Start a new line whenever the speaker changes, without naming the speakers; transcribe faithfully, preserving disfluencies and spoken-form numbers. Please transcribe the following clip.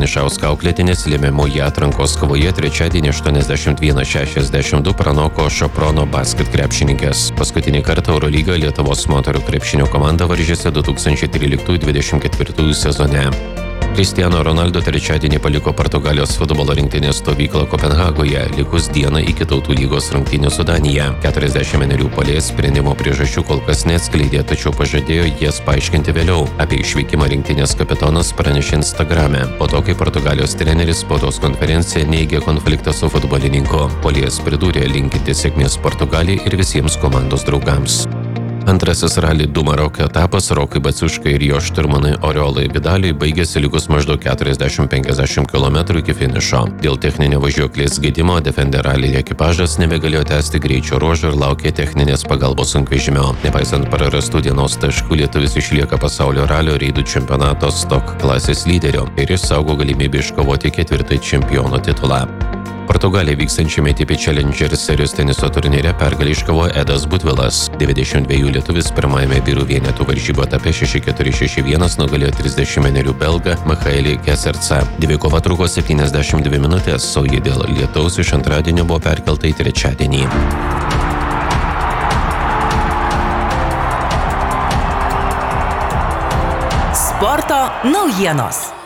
Ališausko auklėtinės lemiamoje atrankos kovoje trečiadienį aštuoniasdešimt vienas šešiasdešimt du pranoko Šoprono basket krepšininkės. Paskutinį kartą Eurolygoje Lietuvos moterų krepšinio komanda varžėsi du tūkstančiai tryliktų dvidešimt ketvirtų sezone. Cristiano Ronaldo trečiadienį paliko Portugalijos futbolo rinktinės stovyklą Kopenhagoje, likus dieną iki Tautų lygos rungtynių su Danija. keturiasdešimt vienerių puolėjas sprendimo priežasčių kol kas neatskleidė, tačiau pažadėjo jas paaiškinti vėliau. Apie išvykimą rinktinės kapitonas pranešė Instagrame, po to, kai Portugalijos treneris spaudos konferenciją neigė konfliktą su futbolininku. Puolėjas pridūrė linkinti sėkmės Portugalijai ir visiems komandos draugams. Antrasis Rally du Maroko etapas Rokui Baciuškai ir jo šturmanui Oriolai Vidaliui baigėsi likus maždaug keturiasdešimt penkiasdešimt kilometrų iki finišo. Dėl techninio važiuoklės gedimo Defender Rally ekipažas nebegalėjo tęsti greičio ruožo ir laukė techninės pagalbos sunkvežimio. Nepaisant prarastų dienos taškų, lietuvis išlieka pasaulio ralio reidų čempionato Stock klasės lyderio ir išsaugo galimybę iškovoti ketvirtąjį čempiono titulą. Portugalija vykstančiame A T P Challenger serijos teniso turnyre pergalę iškovojo Edas Butvilas. dvidešimt dviejų lietuvis pirmajame vyrų vienetų varžybų etape šeši keturi šeši vienas nugalėjo trisdešimt vienerių belgą Michaelį Kesercą. Dvikova truko septyniasdešimt dvi minutės, o ji dėl lietaus iš antradienio buvo perkelta į trečiadienį.
Sporto naujienos.